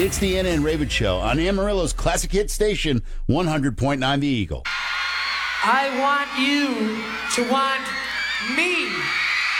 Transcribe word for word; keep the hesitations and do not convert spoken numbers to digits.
It's the Anna and Raven Show on Amarillo's classic hit station, one hundred point nine The Eagle. I want you to want me.